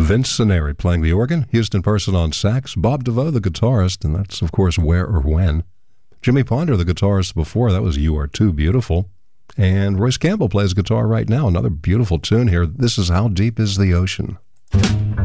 Vince Senneri playing the organ, Houston Person on sax, Bob DeVoe, the guitarist, and that's, of course, Where or When. Jimmy Ponder, the guitarist before, that was You Are Too Beautiful. And Royce Campbell plays guitar right now, another beautiful tune here. This is How Deep Is the Ocean.